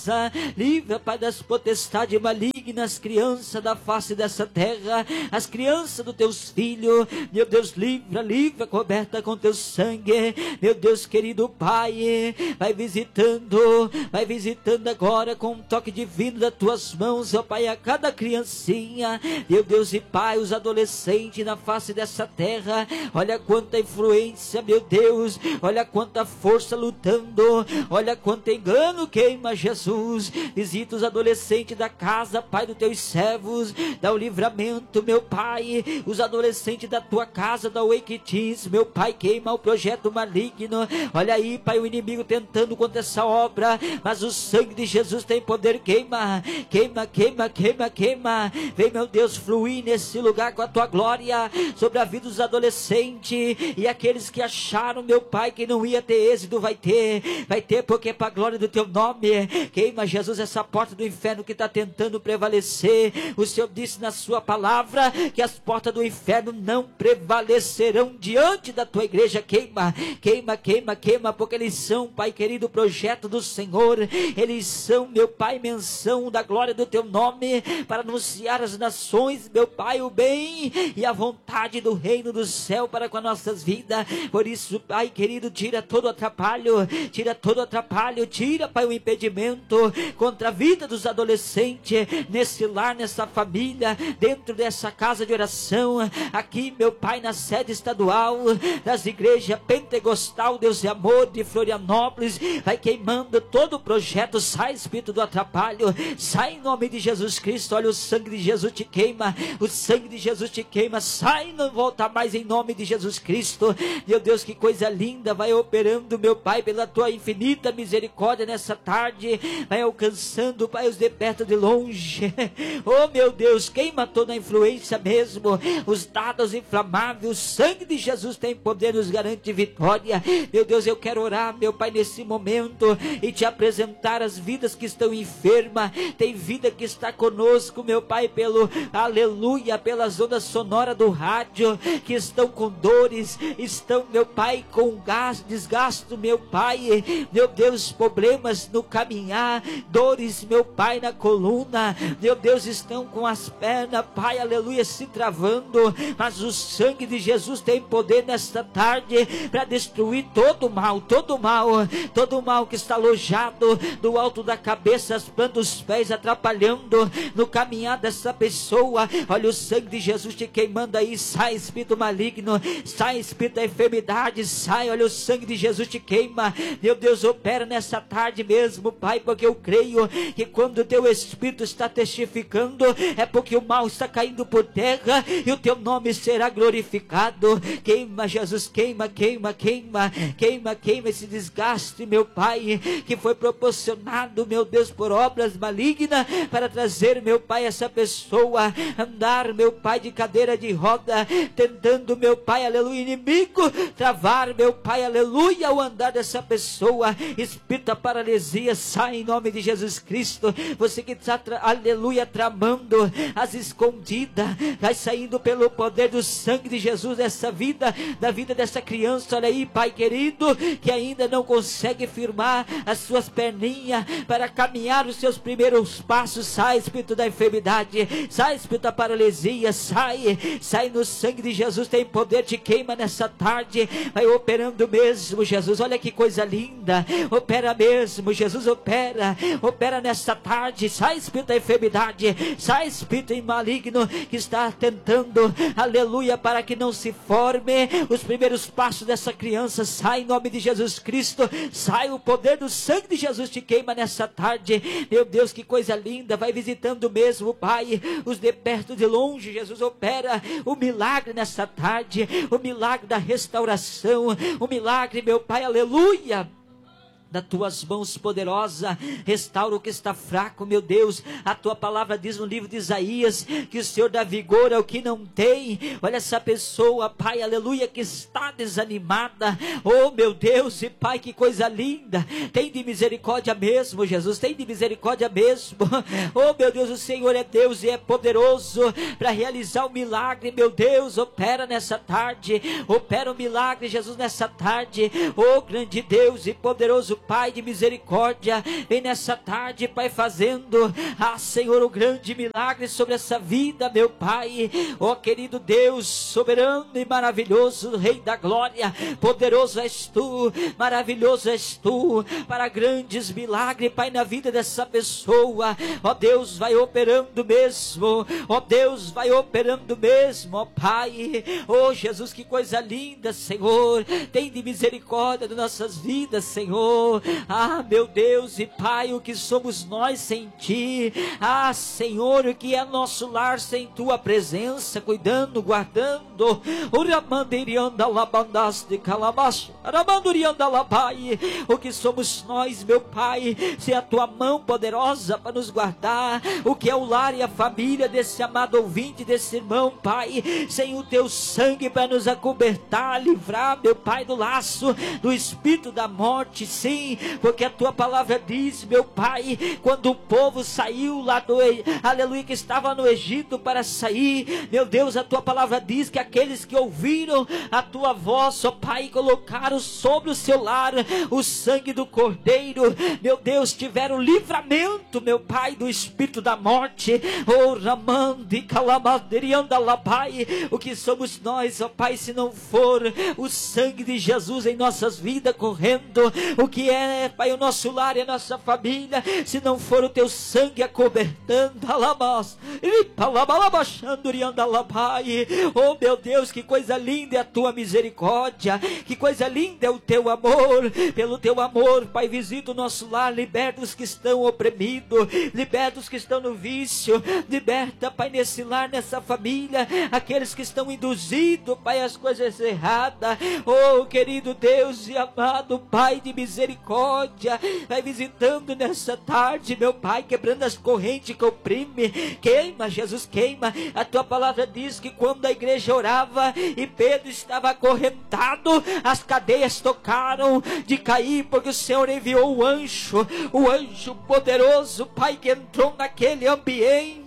Livra, Pai, das potestades malignas, crianças da face dessa terra, as crianças dos teus filhos, meu Deus, livra, coberta com teu sangue, meu Deus querido Pai, vai visitando agora com um toque divino das tuas mãos, ó Pai, a cada criancinha, meu Deus e Pai, os adolescentes na face dessa terra, olha quanta influência, meu Deus, olha quanta força lutando, olha quanto engano queima, Jesus. Visita os adolescentes da casa, Pai, dos teus servos, dá o livramento, meu Pai, os adolescentes da tua casa, da Wake Teens, meu Pai, queima o projeto maligno, olha aí, Pai, o inimigo tentando contra essa obra, mas o sangue de Jesus tem poder, queima, vem, meu Deus, fluir nesse lugar com a tua glória, sobre a vida dos adolescentes, e aqueles que acharam, meu Pai, que não ia ter êxito, vai ter, porque é para a glória do teu nome. Queima, Jesus, essa porta do inferno que está tentando prevalecer. O Senhor disse na sua palavra que as portas do inferno não prevalecerão diante da tua igreja. Queima, porque eles são, Pai querido, projeto do Senhor. Eles são, meu Pai, menção da glória do teu nome, para anunciar às nações, meu Pai, o bem e a vontade do reino do céu para com as nossas vidas. Por isso, Pai querido, tira todo atrapalho, tira, Pai, o impedimento contra a vida dos adolescentes, nesse lar, nessa família, dentro dessa casa de oração, aqui, meu Pai, na sede estadual das igrejas pentecostal, Deus e amor, de Florianópolis, vai queimando todo o projeto, sai, espírito do atrapalho, sai em nome de Jesus Cristo, olha, o sangue de Jesus te queima, sai, não volta mais em nome de Jesus Cristo, meu Deus, que coisa linda, vai operando, meu Pai, pela tua infinita misericórdia nessa tarde, vai alcançando, Pai, os de perto de longe, oh meu Deus, queima toda a influência mesmo, os dados inflamáveis, o sangue de Jesus tem poder, nos garante vitória. Meu Deus, eu quero orar, meu Pai, nesse momento, e te apresentar as vidas que estão enfermas, tem vida que está conosco, meu Pai, pelo, aleluia, pelas ondas sonoras do rádio, que estão com dores, estão, meu Pai, com desgaste, meu Pai, meu Deus, problemas no caminhar, dores, meu Pai, na coluna, meu Deus, estão com as pernas, Pai, aleluia, se travando, mas o sangue de Jesus tem poder nesta tarde para destruir todo o mal que está alojado do alto da cabeça, as plantas dos pés, atrapalhando no caminhar dessa pessoa. Olha o sangue de Jesus te queimando aí, sai espírito maligno, sai espírito da enfermidade, sai, olha o sangue de Jesus te queima, meu Deus, opera nessa tarde mesmo, Pai, porque eu creio que quando o teu Espírito está testificando, é porque o mal está caindo por terra, e o teu nome será glorificado. Queima, Jesus, queima esse desgaste, meu Pai, que foi proporcionado, meu Deus, por obras malignas, para trazer, meu Pai, essa pessoa andar, meu Pai, de cadeira de roda, tentando, meu Pai, aleluia, inimigo, travar, meu Pai, aleluia, o andar dessa pessoa. Espírito da paralisia, sai em nome de Jesus Cristo. Você que está, aleluia, tramando as escondidas, vai saindo pelo poder do sangue de Jesus dessa vida, da vida dessa criança. Olha aí, Pai querido, que ainda não consegue firmar as suas perninhas para caminhar os seus primeiros passos. Sai, espírito da enfermidade, sai, espírito da paralisia, sai no sangue de Jesus, tem poder, te queima nessa tarde, vai operando mesmo, Jesus. Olha que coisa linda, opera mesmo, Jesus, opera nessa tarde. Sai, espírito da enfermidade, sai, espírito maligno que está tentando, aleluia, para que não se forme os primeiros passos dessa criança. Sai em nome de Jesus Cristo, sai, o poder do sangue de Jesus te queima nessa tarde. Meu Deus, que coisa linda, vai visitando mesmo, Pai, os de perto, de longe. Jesus, opera o milagre nessa tarde, o milagre da restauração, o milagre, meu Pai, aleluia, das tuas mãos poderosa, restaura o que está fraco, meu Deus. A tua palavra diz no livro de Isaías que o Senhor dá vigor ao que não tem. Olha essa pessoa, Pai, aleluia, que está desanimada, oh meu Deus, e Pai, que coisa linda, tem de misericórdia mesmo, Jesus, tem de misericórdia mesmo, oh meu Deus, o Senhor é Deus e é poderoso para realizar o milagre, meu Deus. Opera nessa tarde, opera o milagre, Jesus, nessa tarde, oh grande Deus e poderoso Pai de misericórdia, vem nessa tarde, Pai, fazendo, Senhor, o grande milagre sobre essa vida, meu Pai. Querido Deus, soberano e maravilhoso, Rei da glória, poderoso és tu, maravilhoso és tu, para grandes milagres, Pai, na vida dessa pessoa. Deus, vai operando mesmo, Deus, vai operando mesmo, Pai. Jesus, que coisa linda, Senhor, tem de misericórdia de nossas vidas, Senhor. Meu Deus e Pai, o que somos nós sem Ti? Senhor, o que é nosso lar sem Tua presença, cuidando, guardando? O que somos nós, meu Pai, sem a Tua mão poderosa para nos guardar? O que é o lar e a família desse amado ouvinte, desse irmão, Pai, sem o Teu sangue para nos acobertar, livrar, meu Pai, do laço do espírito da morte? Sim, porque a Tua palavra diz, meu Pai, quando o povo saiu lá do, aleluia, que estava no Egito para sair, meu Deus, a Tua palavra diz que aqueles que ouviram a Tua voz, Pai, colocaram sobre o seu lar o sangue do Cordeiro, meu Deus, tiveram livramento, meu Pai, do espírito da morte. O que somos nós, Pai, se não for o sangue de Jesus em nossas vidas correndo? O que é, Pai, o nosso lar e a nossa família, se não for o Teu sangue acobertando? Meu Deus, que coisa linda é a Tua misericórdia, que coisa linda é o Teu amor. Pelo Teu amor, Pai, visita o nosso lar, liberta os que estão oprimidos, liberta os que estão no vício, liberta, Pai, nesse lar, nessa família, aqueles que estão induzidos, Pai, as coisas erradas. Querido Deus e amado Pai de misericórdia, vai visitando nessa tarde, meu Pai, quebrando as correntes que oprime. Queima, Jesus, queima. A Tua palavra diz que quando a igreja orava e Pedro estava acorrentado, as cadeias tocaram de cair, porque o Senhor enviou o anjo poderoso, Pai, que entrou naquele ambiente.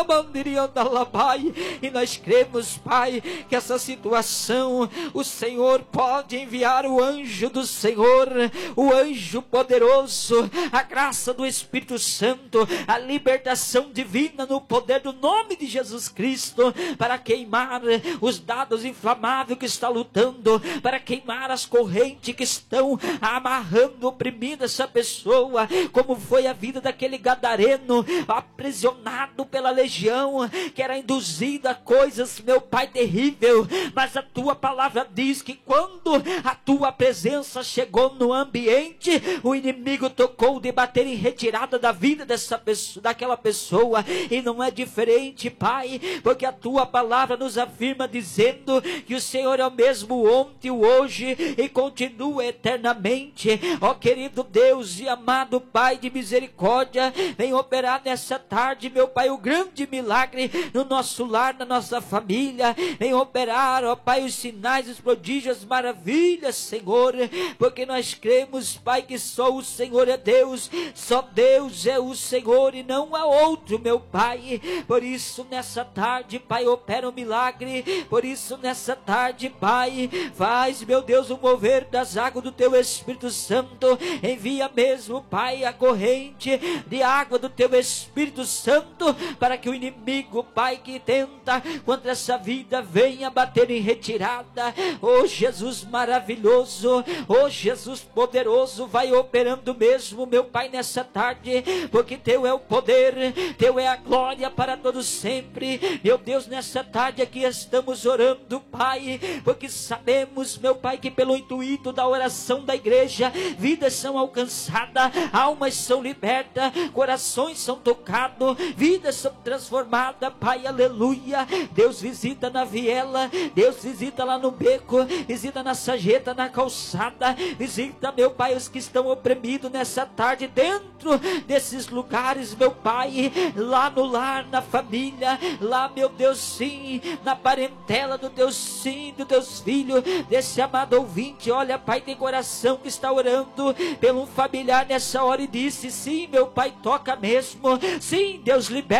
E nós cremos, Pai, que essa situação, o Senhor pode enviar o anjo do Senhor, o anjo poderoso, a graça do Espírito Santo, a libertação divina no poder do nome de Jesus Cristo, para queimar os dados inflamáveis que está lutando, para queimar as correntes que estão amarrando, oprimindo essa pessoa, como foi a vida daquele gadareno, aprisionado pela legião, que era induzido a coisas, meu Pai, terrível. Mas a Tua palavra diz que quando a Tua presença chegou no ambiente, o inimigo tocou de bater em retirada da vida dessa pessoa, daquela pessoa. E não é diferente, Pai, porque a Tua palavra nos afirma dizendo que o Senhor é o mesmo ontem, hoje e continua eternamente. Querido Deus e amado Pai de misericórdia, vem operar nessa tarde, meu Pai, o grande milagre no nosso lar, na nossa família. Vem operar, Pai, os sinais, os prodígios, as maravilhas, Senhor, porque nós cremos, Pai, que só o Senhor é Deus, só Deus é o Senhor e não há outro, meu Pai. Por isso nessa tarde, Pai, opera um milagre. Por isso nessa tarde, Pai, faz, meu Deus, o mover das águas do Teu Espírito Santo. Envia mesmo, Pai, a corrente de água do Teu Espírito Santo, para que o inimigo, Pai, que tenta contra essa vida, venha bater em retirada. Jesus maravilhoso, Jesus poderoso, vai operando mesmo, meu Pai, nessa tarde, porque Teu é o poder, Teu é a glória para todos sempre. Meu Deus, nessa tarde aqui estamos orando, Pai, porque sabemos, meu Pai, que pelo intuito da oração da igreja, vidas são alcançadas, almas são libertas, corações são tocados, vidas são transformadas, Pai, aleluia. Deus visita na viela, Deus visita lá no beco, visita na sarjeta, na calçada, visita, meu Pai, os que estão oprimidos nessa tarde, dentro desses lugares, meu Pai, lá no lar, na família, lá, meu Deus, sim, na parentela do Deus, sim, dos Teus filhos, desse amado ouvinte. Olha, Pai, tem coração que está orando pelo familiar nessa hora e disse, sim, meu Pai, toca mesmo, sim, Deus, liberta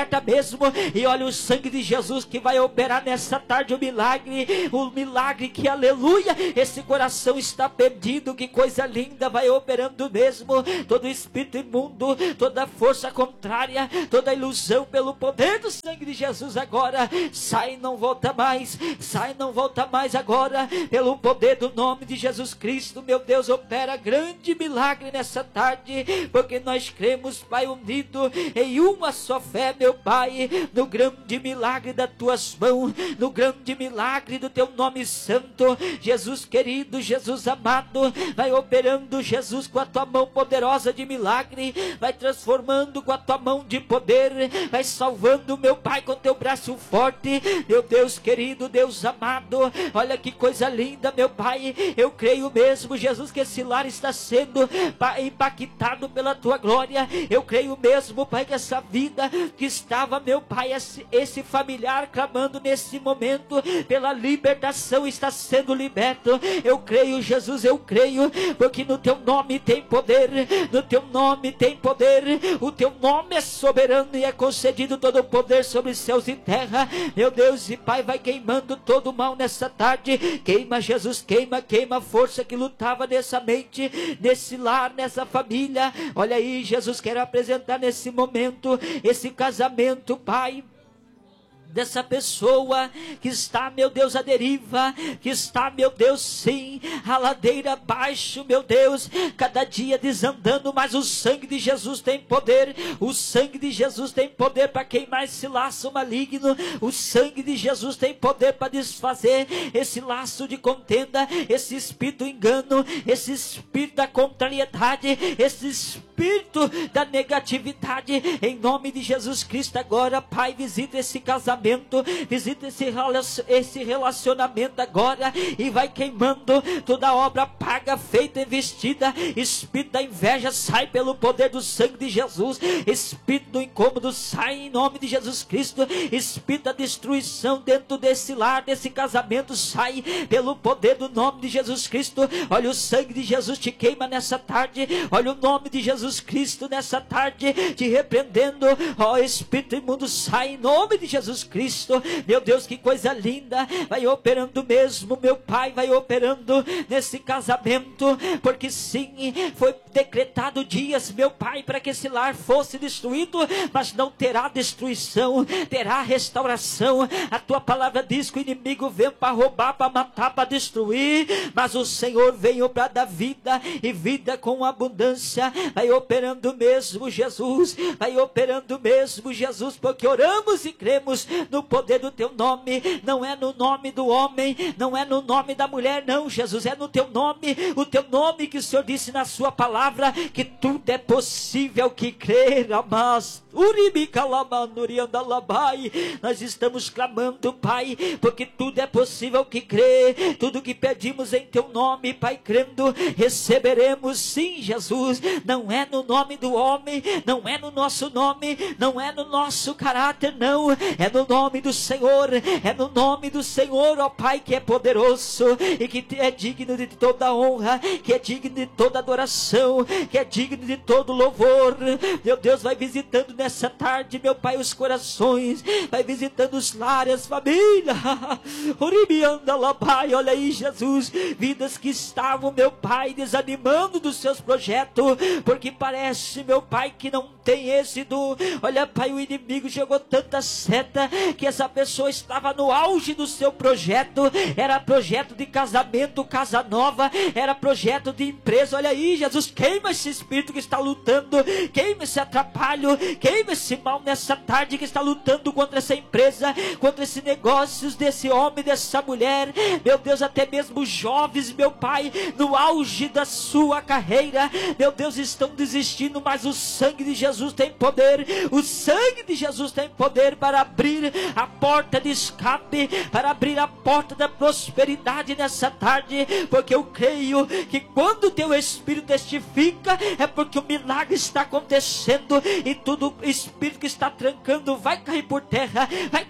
liberta mesmo. E olha o sangue de Jesus que vai operar nessa tarde o milagre que, aleluia, esse coração está perdido, que coisa linda, vai operando mesmo. Todo espírito imundo, toda força contrária, toda ilusão, pelo poder do sangue de Jesus agora, sai, não volta mais, sai, não volta mais agora, pelo poder do nome de Jesus Cristo. Meu Deus, opera grande milagre nessa tarde, porque nós cremos, Pai, unido em uma só fé, meu Pai, no grande milagre das tuas mãos, no grande milagre do teu nome santo. Jesus querido, Jesus amado, vai operando, Jesus, com a tua mão poderosa de milagre, vai transformando com a tua mão de poder, vai salvando, meu Pai, com teu braço forte. Meu Deus querido, Deus amado, olha que coisa linda, meu Pai, eu creio mesmo, Jesus, que esse lar está sendo, Pai, impactado pela tua glória. Eu creio mesmo, Pai, que essa vida que estava, meu Pai, esse familiar clamando nesse momento pela libertação, está sendo liberto. Eu creio, Jesus, eu creio, porque no teu nome tem poder, no teu nome tem poder, o teu nome é soberano e é concedido todo o poder sobre céus e terra. Meu Deus e Pai, vai queimando todo o mal nessa tarde. Queima, Jesus, queima a força que lutava nessa mente, nesse lar, nessa família. Olha aí, Jesus, quero apresentar nesse momento esse casamento, Pai, dessa pessoa que está, meu Deus, à deriva, que está, meu Deus, sim, a ladeira abaixo, meu Deus, cada dia desandando, mas o sangue de Jesus tem poder, o sangue de Jesus tem poder para queimar esse laço maligno, o sangue de Jesus tem poder para desfazer esse laço de contenda, esse espírito do engano, esse espírito da contrariedade, esse espírito da negatividade, em nome de Jesus Cristo. Agora, Pai, visita esse casamento, visita esse relacionamento agora, e vai queimando toda obra paga, feita, investida. Espírito da inveja, sai pelo poder do sangue de Jesus. Espírito do incômodo, sai em nome de Jesus Cristo. Espírito da destruição dentro desse lar, desse casamento, sai pelo poder do nome de Jesus Cristo. Olha, o sangue de Jesus te queima nessa tarde. Olha o nome de Jesus Cristo nessa tarde te repreendendo. Ó, espírito imundo, sai em nome de Jesus Cristo. Meu Deus, que coisa linda, vai operando mesmo, meu Pai, vai operando nesse casamento, porque sim, foi decretado dias, meu Pai, para que esse lar fosse destruído, mas não terá destruição, terá restauração. A tua palavra diz que o inimigo veio para roubar, para matar, para destruir, mas o Senhor veio para dar vida, e vida com abundância. Vai operando mesmo, Jesus, vai operando mesmo, Jesus, porque oramos e cremos no poder do teu nome. Não é no nome do homem, não é no nome da mulher, não, Jesus, é no teu nome, o teu nome que o Senhor disse na sua palavra, que tudo é possível que crer. Mas nós estamos clamando, Pai, porque tudo é possível que crer. Tudo que pedimos em teu nome, Pai, crendo, receberemos, sim, Jesus. Não é no nome do homem, não é no nosso nome, não é no nosso caráter, não, é no nome do Senhor, é no nome do Senhor, ó Pai, que é poderoso e que é digno de toda honra, que é digno de toda adoração, que é digno de todo louvor. Meu Deus, vai visitando nessa tarde, meu Pai, os corações, vai visitando os lares, família. Olha aí, Jesus, vidas que estavam, meu Pai, desanimando dos seus projetos, porque parece, meu Pai, que não tem êxito. Olha, Pai, o inimigo jogou tanta seta que essa pessoa estava no auge do seu projeto. Era projeto de casamento, casa nova, era projeto de empresa. Olha aí, Jesus, queima esse espírito que está lutando, queima esse atrapalho, queima esse mal nessa tarde que está lutando contra essa empresa, contra esse negócios desse homem, dessa mulher. Meu Deus, até mesmo jovens, meu Pai, no auge da sua carreira, meu Deus, estão desistindo, mas o sangue de Jesus tem poder, o sangue de Jesus tem poder para abrir abrir a porta de escape, para abrir a porta da prosperidade nessa tarde, porque eu creio que quando o teu Espírito testifica, é porque o milagre está acontecendo, e todo espírito que está trancando vai cair por terra,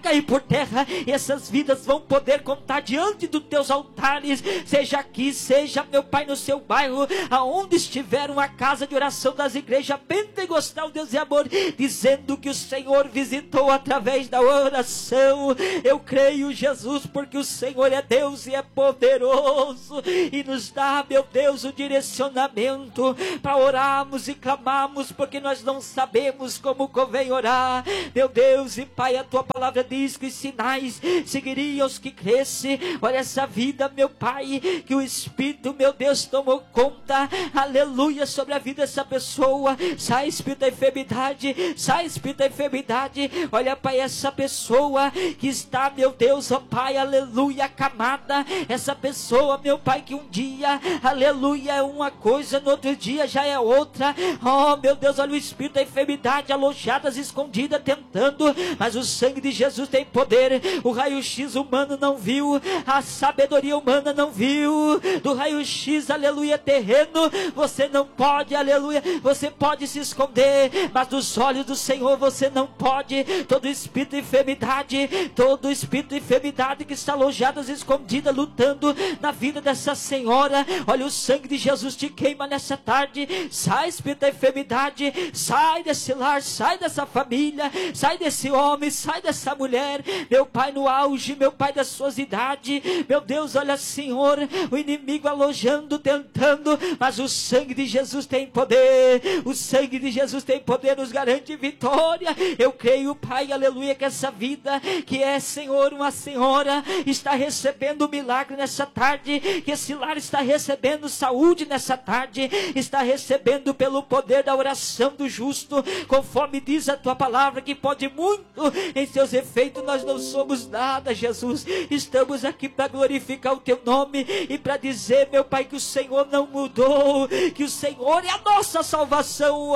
e essas vidas vão poder contar diante dos teus altares, seja aqui, seja, meu Pai, no seu bairro, aonde estiver uma casa de oração das igrejas pentecostal, Deus e amor, dizendo que o Senhor visitou através da oração. Eu creio, Jesus, porque o Senhor é Deus e é poderoso, e nos dá, meu Deus, o direcionamento para orarmos e clamarmos, porque nós não sabemos como convém orar, meu Deus. E Pai, a tua palavra diz que os sinais seguiriam os que crescem. Olha essa vida, meu Pai, que o Espírito, meu Deus, tomou conta, aleluia, sobre a vida dessa pessoa. Sai espírito da enfermidade, sai espírito da enfermidade. Olha, Pai, essa pessoa que está, meu Deus, ó Pai, aleluia, acamada, essa pessoa, meu Pai, que um dia, aleluia, é uma coisa, no outro dia já é outra. Oh, meu Deus, olha o espírito da enfermidade, alojadas, escondidas, tentando, mas o sangue de Jesus tem poder. O raio-x humano não viu, a sabedoria humana não viu, do raio-x, aleluia, terreno, você não pode, aleluia, você pode se esconder, mas dos olhos do Senhor você não pode. Todo espírito de enfermidade, todo espírito de enfermidade que está alojado, escondida, lutando na vida dessa senhora, olha, o sangue de Jesus te queima nessa tarde. Sai espírito da enfermidade, sai desse lar, sai dessa família, sai desse homem, sai dessa mulher, meu Pai, no auge, meu Pai, das suas idades, meu Deus, olha, Senhor, o inimigo alojando, tentando, mas o sangue de Jesus tem poder, o sangue de Jesus tem poder, nos garante vitória. Eu creio, Pai, aleluia, que essa vida, que é, Senhor, uma senhora, está recebendo milagre nessa tarde, que esse lar está recebendo saúde nessa tarde, está recebendo pelo poder da oração do justo, conforme diz a tua palavra, que pode muito em seus efeitos. Nós não somos nada, Jesus, estamos aqui para glorificar o teu nome e para dizer, meu Pai, que o Senhor não mudou, que o Senhor é a nossa salvação,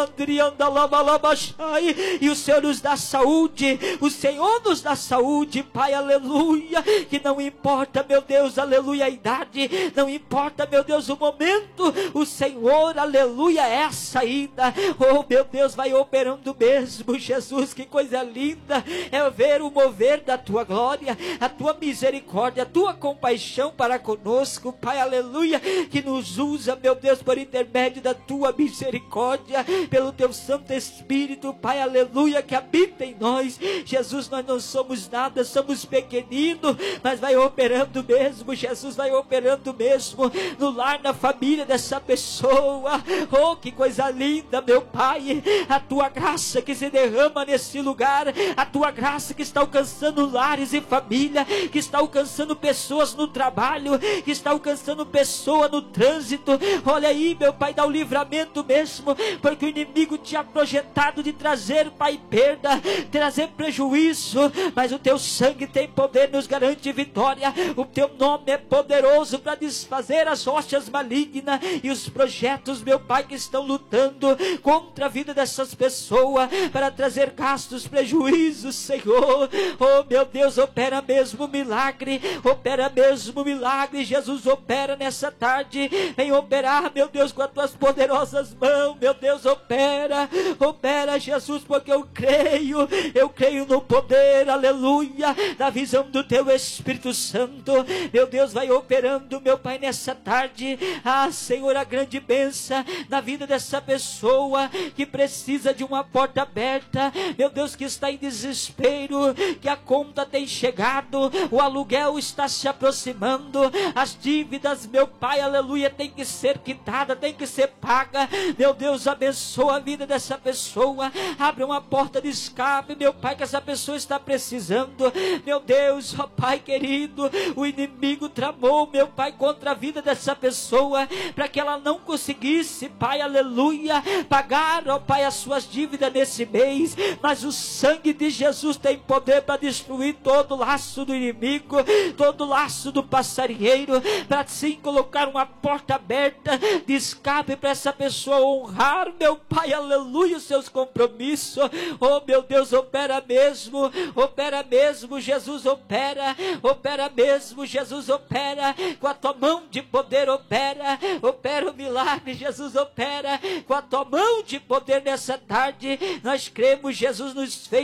e o Senhor nos dá saúde, o Senhor nos dá saúde, Pai, aleluia, que não importa, meu Deus, aleluia, a idade, não importa, meu Deus, o momento, o Senhor, aleluia, é a saída. Oh, meu Deus, vai operando mesmo, Jesus, que coisa linda é ver o mover da tua glória, a tua misericórdia, a tua compaixão para conosco, Pai, aleluia, que nos usa, meu Deus, por intermédio da tua misericórdia, pelo teu Santo Espírito, Pai, aleluia, que habita em nós. Jesus, nós não somos nada, somos pequeninos, mas vai operando mesmo, Jesus, vai operando mesmo no lar, na família dessa pessoa. Oh, que coisa linda, meu Pai, a tua graça que se derrama nesse lugar, a tua graça que está alcançando lares e família, que está alcançando pessoas no trabalho, que está alcançando pessoa no trânsito. Olha aí, meu Pai, dá o livramento mesmo, porque o inimigo tinha projetado de trazer, Pai, perda, trazer prejuízo, mas o teu sangue tem poder, nos garante vitória. O teu nome é poderoso para desfazer as hostes malignas e os projetos, meu Pai, que estão lutando contra a vida dessas pessoas, para trazer gastos, prejuízos, Senhor. Oh, meu Deus, opera mesmo milagre, opera mesmo milagre, Jesus, opera nessa tarde, vem operar, meu Deus, com as tuas poderosas mãos, meu Deus, opera, opera, Jesus, porque eu creio no poder, aleluia, da visão do teu Espírito Santo. Meu Deus, vai operando, meu Pai, nessa tarde. Ah, Senhor, a grande bênção na vida dessa pessoa que precisa de uma porta aberta, meu Deus, que está em desespero, que a conta tem chegado, o aluguel está se aproximando, as dívidas, meu Pai, aleluia, tem que ser quitada, tem que ser paga. Meu Deus, abençoa a vida dessa pessoa, abre uma porta de escape, meu Pai, que essa pessoa está precisando. Meu Deus, ó Pai querido, o inimigo tramou, meu Pai, contra a vida dessa pessoa, para que ela não conseguisse, Pai, aleluia, pagar, ó Pai, as suas dívidas nesse mês, mas o sangue de Jesus tem poder para destruir todo laço do inimigo, todo laço do passarinheiro, para sim colocar uma porta aberta de escape para essa pessoa honrar, meu Pai, aleluia, os seus compromissos. Oh, meu Deus, opera mesmo mesmo, Jesus opera mesmo, Jesus opera, com a tua mão de poder opera o milagre, Jesus opera, com a tua mão de poder nessa tarde, nós cremos, Jesus nos fez